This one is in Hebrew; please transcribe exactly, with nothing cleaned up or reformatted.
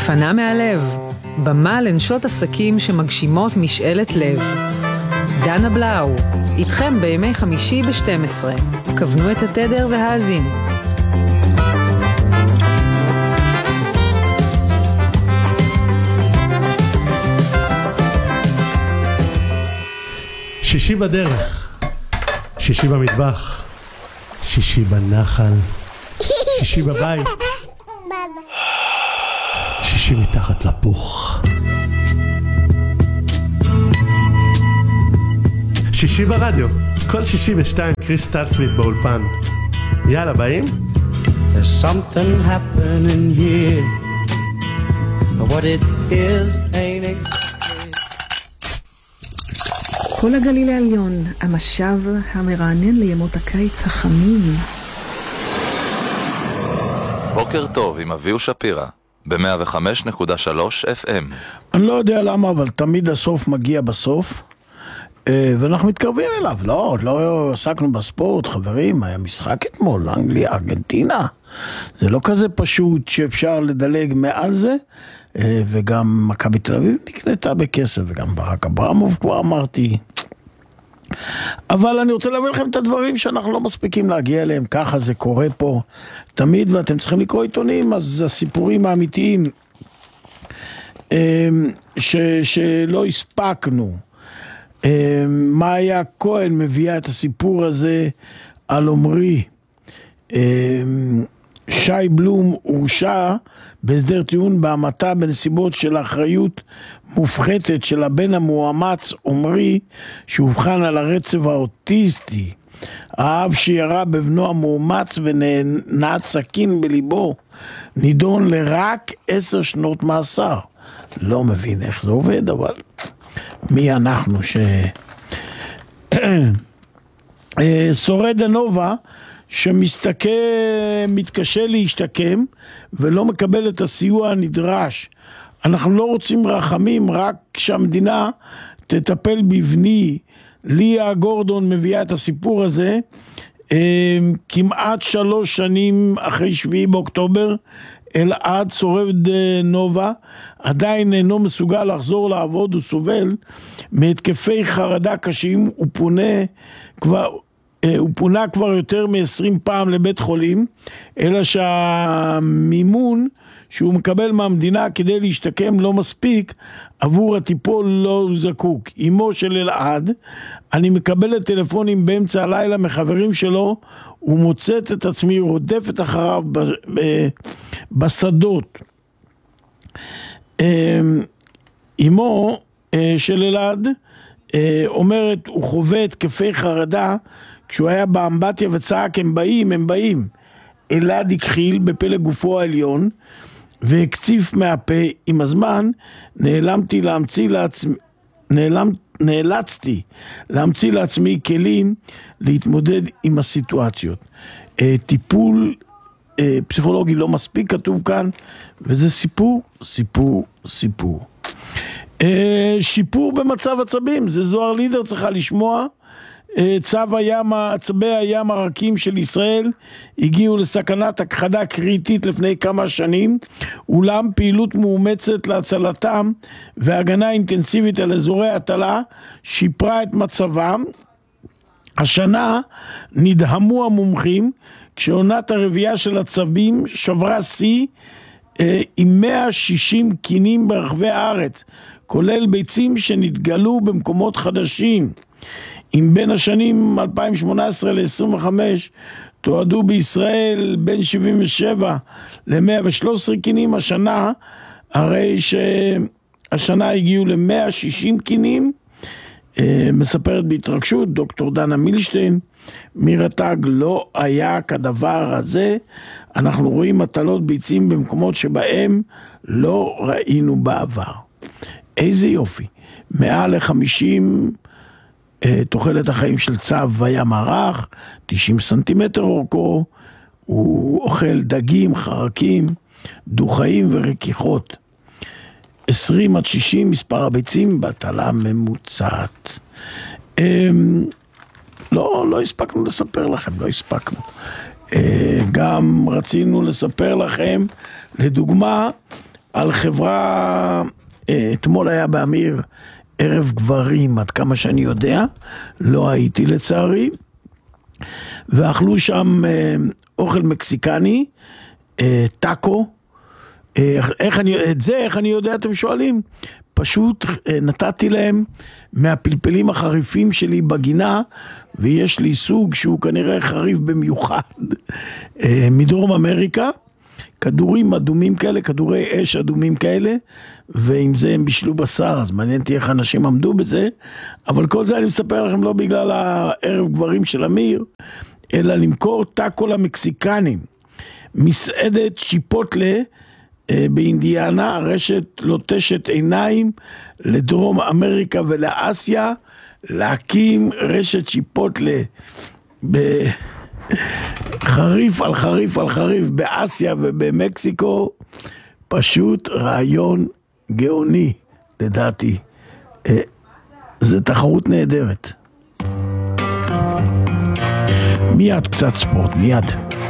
פנה מהלב, במה לנשות עסקים שמגשימות משאלת לב. דנה בלאו, איתכם בימי חמישי ב-שתים עשרה. כוונו את התדר והאזינו. שישי בדרך, שישי במטבח, שישי בנחל, שישי בבית, שישי מתחת לפוך, שישי ברדיו, כל שישי בשתיים קריס טלסמית באולפן. יאללה, באים? There's something happening here, but what it is ain't exactly. כל הגליל העליון, המשב המרענן לימות הקיץ החמים. בוקר טוב עם אביהו שפירא, ב-מאה וחמש נקודה שלוש אף אם. אני לא יודע למה, אבל תמיד הסוף מגיע בסוף, ואנחנו מתקרבים אליו. לא, לא עסקנו בספורט, חברים, היה משחק אתמול, אנגליה, ארגנטינה. זה לא כזה פשוט שאפשר לדלג מעל זה, וגם מכבי תל אביב נקנתה בכסף, וגם ברק אברמוב כבר אמרתי. אבל אני רוצה להביא לכם את הדברים שאנחנו לא מספיקים להגיע אליהם, ככה זה קורה פה תמיד, ואתם צריכים לקרוא עיתונים, אז הסיפורים האמיתיים ש, שלא הספקנו. מאיה כהן מביאה את הסיפור הזה על עומרי. שי בלום הורשע בהסדר טיעון בהמתה בנסיבות של אחריות מופחתת של הבן המאומץ עומרי, שהובחן על הרצף האוטיסטי. האב שירה בבנו המאומץ ונעץ סכין בליבו נידון לרק עשר שנות מאסר. לא מבין איך זה עובד, אבל מי אנחנו ש... שורד הנובה שמתקשה להשתקם ולא מקבל את הסיוע הנדרש. אנחנו לא רוצים רחמים, רק שהמדינה תטפל בבני. ליה גורדון מביאה את הסיפור הזה כמעט שלוש שנים אחרי שביעי באוקטובר. אלעד שורד נובה עדיין אינו מסוגל לחזור לעבוד, הוא סובל מהתקפי חרדה קשים, הוא פונה כבר הוא פונה כבר יותר מ-עשרים פעם לבית חולים, אלא שהמימון שהוא מקבל מהמדינה כדי להשתקם לא מספיק, עבור הטיפול לא זקוק. אמו של אלעד, אני מקבלת טלפונים באמצע הלילה מחברים שלו, הוא מוצאת את עצמי רודפת אחריו בשדות. אמו של אלעד אומרת, הוא חווה התקפי חרדה, כשהוא היה באמבטיה וצעק, הם באים, הם באים. אלעד הכחיל בפלג גופו העליון, והקציף מהפה. עם הזמן נעלמתי להמציא לעצמי, נעלם, נאלצתי להמציא לעצמי כלים להתמודד עם הסיטואציות. טיפול פסיכולוגי לא מספיק כתוב כאן, וזה סיפור, סיפור, סיפור. שיפור במצב עצבים, זה זוהר לידר צריכה לשמוע. צו הים, צבי הים הרכים של ישראל הגיעו לסכנת הכחדה קריטית לפני כמה שנים, אולם פעילות מאומצת להצלתם והגנה אינטנסיבית על אזורי הטלה שיפרה את מצבם. השנה נדהמו המומחים כשעונת הרבייה של הצבים שברה שיא עם מאה ושישים קינים ברחבי הארץ, כולל ביצים שנתגלו במקומות חדשים. אם בין השנים אלפיים שמונה עשרה ל-עשרים וחמש תועדו בישראל בין שבעים ושבע ל-מאה ושלוש עשרה קינים, השנה הרי שהשנה הגיעו ל-מאה ושישים קינים. מספרת בהתרגשות דוקטור דנה מילשטיין מרתג, לא היה כדבר הזה. אנחנו רואים מטלות ביצים במקומות שבהם לא ראינו בעבר. איזה יופי. מעל ל-חמישים תוחלת החיים של צב הים הרך, תשעים סנטימטר אורכו, הוא אוכל דגים, חרקים, דוחאים ורכיחות. עשרים עד שישים מספר הביצים בהטלה ממוצעת. לא, לא הספקנו לספר לכם, לא הספקנו. גם רצינו לספר לכם, לדוגמה, על חברה, אתמול היה באמיר ערב גברים, עד כמה שאני יודע, לא הייתי לצערי, ואכלו שם אוכל מקסיקני, טאקו, איך אני, את זה, איך אני יודע, אתם שואלים? פשוט נתתי להם מהפלפלים החריפים שלי בגינה, ויש לי סוג שהוא כנראה חריף במיוחד, מדרום אמריקה, כדורים אדומים כאלה, כדורי אש אדומים כאלה, ועם זה הם בישלו בשר, אז מעניין אותי איך אנשים עמדו בזה, אבל כל זה אני מספר לכם לא בגלל הערב גברים של אמיר, אלא למכור טאקו למקסיקנים, מסעדת צ'יפוטלה, באינדיאנה, הרשת לוטשת עיניים לדרום אמריקה ולאסיה, להקים רשת צ'יפוטלה בחריף על חריף על חריף באסיה ובמקסיקו, פשוט רעיון גאוני לדעתי. זה תחרות נהדרת. מיד קצת ספורט, מיד.